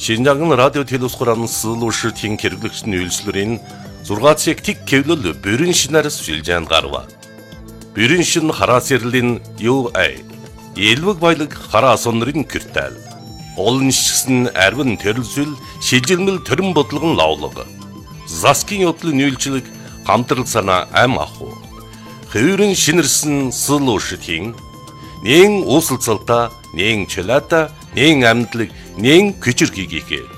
Шинжаан радио телевизхоран сылуушртын хэрэглэгчдийн үйлчлэрийн 6 цаг тэг кевлэл бүрэн шинээр сүлжээн гарва. Бүрэн шин хараа сэрлийн UA элвэг баялаг хараа сонрын киртэл. Олон шигсэн арвин төрөлсөл шилжилмэл төрөн бодлогон лавлага. Заскин yoдлын үйлчлэг хамтрал санаа ам аху. Хөврөн шинэрсэн сылуушртын нэн усалцалта, нэн чөлата, нэн амьдлаг, нэн күчрхийгийхэ.